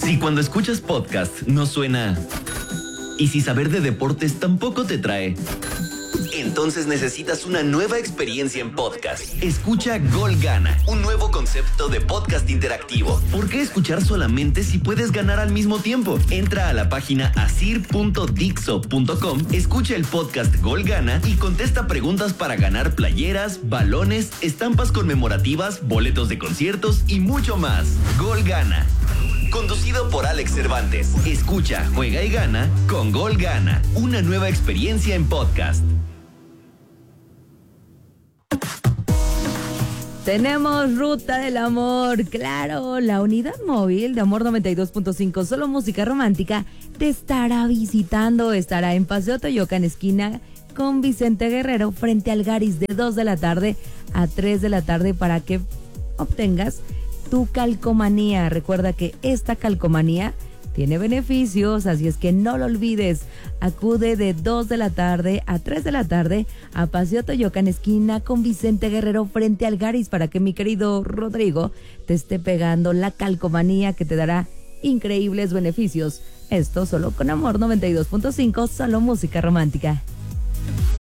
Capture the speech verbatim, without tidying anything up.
Si cuando escuchas podcast no suena, y si saber de deportes tampoco te trae, entonces necesitas una nueva experiencia en podcast. Escucha Gol Gana, un nuevo concepto de podcast interactivo. ¿Por qué escuchar solamente si puedes ganar al mismo tiempo? Entra a la página asir punto dixo punto com, escucha el podcast Gol Gana y contesta preguntas para ganar playeras, balones, estampas conmemorativas, boletos de conciertos y mucho más. Gol Gana. Conducido por Alex Cervantes. Escucha, juega y gana con Gol Gana. Una nueva experiencia en podcast. Tenemos Ruta del Amor, claro, la unidad móvil de Amor noventa y dos punto cinco, solo música romántica, te estará visitando, estará en Paseo Toyocan, esquina con Vicente Guerrero, frente al Garis, de dos de la tarde a tres de la tarde, para que obtengas tu calcomanía. Recuerda que esta calcomanía tiene beneficios, así es que no lo olvides. Acude de dos de la tarde a tres de la tarde a Paseo Toyocan, esquina con Vicente Guerrero, frente al Garis, para que mi querido Rodrigo te esté pegando la calcomanía que te dará increíbles beneficios. Esto solo con Amor noventa y dos punto cinco, solo música romántica.